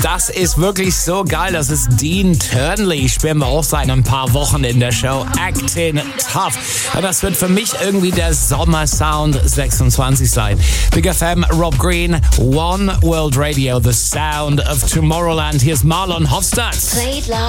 Das ist wirklich so geil. Das ist Dean Turnley. Spielen wir auch seit ein paar Wochen in der Show. Acting Tough. Und das wird für mich irgendwie der Sommersound 26 sein. Big FM, Rob Green, One World Radio, the sound of Tomorrowland. Here's Marlon Hofstadt.